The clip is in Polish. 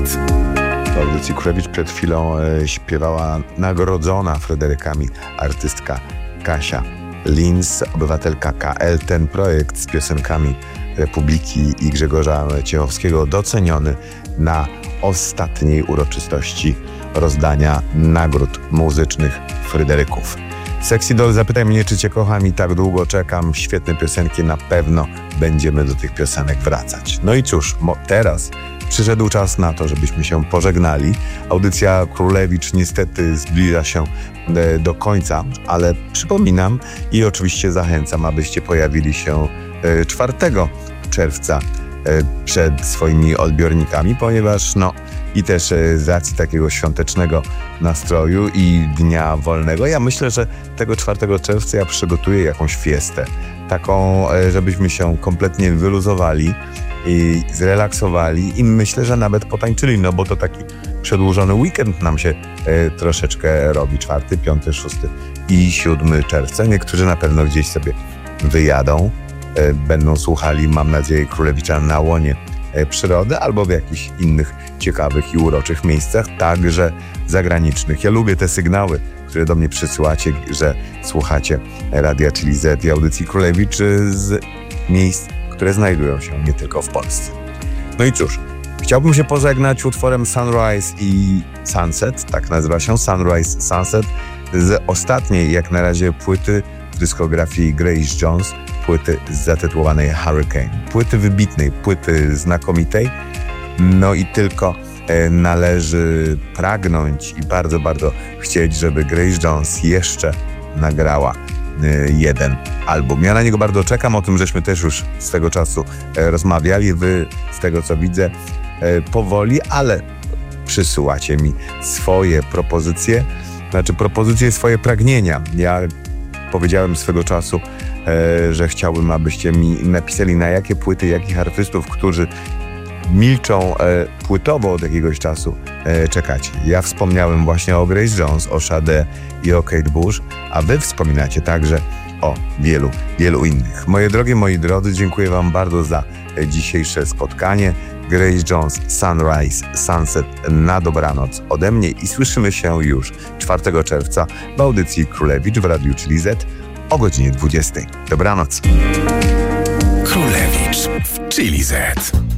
W audycji Królewicz przed chwilą śpiewała nagrodzona Fryderykami artystka Kasia Linz, obywatelka KL. Ten projekt z piosenkami Republiki i Grzegorza Ciechowskiego doceniony na ostatniej uroczystości rozdania nagród muzycznych Fryderyków. Sexy Doll, zapytaj mnie, czy cię kocham i tak długo czekam. Świetne piosenki, na pewno będziemy do tych piosenek wracać. No i cóż, teraz przyszedł czas na to, żebyśmy się pożegnali. Audycja Królewicz niestety zbliża się do końca, ale przypominam i oczywiście zachęcam, abyście pojawili się 4 czerwca przed swoimi odbiornikami, ponieważ i też z racji takiego świątecznego nastroju i dnia wolnego, ja myślę, że tego 4 czerwca ja przygotuję jakąś fiestę, taką, żebyśmy się kompletnie wyluzowali i zrelaksowali i myślę, że nawet potańczyli, bo to taki przedłużony weekend nam się troszeczkę robi, 4, 5, 6 i 7 czerwca. Niektórzy na pewno gdzieś sobie wyjadą, będą słuchali, mam nadzieję, Królewicza na łonie przyrody albo w jakichś innych ciekawych i uroczych miejscach, także zagranicznych. Ja lubię te sygnały, które do mnie przysyłacie, że słuchacie Radia Czyli Z i audycji Królewicz z miejsc, które znajdują się nie tylko w Polsce. No i cóż, chciałbym się pożegnać utworem Sunrise i Sunset, tak nazywa się, Sunrise Sunset, z ostatniej jak na razie płyty w dyskografii Grace Jones, płyty zatytułowanej Hurricane. Płyty wybitnej, płyty znakomitej, i tylko należy pragnąć i bardzo, bardzo chcieć, żeby Grace Jones jeszcze nagrała jeden album. Ja na niego bardzo czekam, o tym żeśmy też już swego czasu rozmawiali. Wy, z tego co widzę, powoli, ale przysyłacie mi swoje propozycje, swoje pragnienia. Ja powiedziałem swego czasu, że chciałbym, abyście mi napisali, na jakie płyty, jakich artystów, którzy milczą płytowo od jakiegoś czasu, czekacie. Ja wspomniałem właśnie o Grace Jones, o Sade i o Kate Bush, a wy wspominacie także o wielu, wielu innych. Moje drogie, moi drodzy, dziękuję wam bardzo za dzisiejsze spotkanie. Grace Jones, Sunrise, Sunset, na dobranoc ode mnie i słyszymy się już 4 czerwca w audycji Królewicz w Radiu Czyli Z o godzinie 20. Dobranoc. Królewicz w Czyli Z.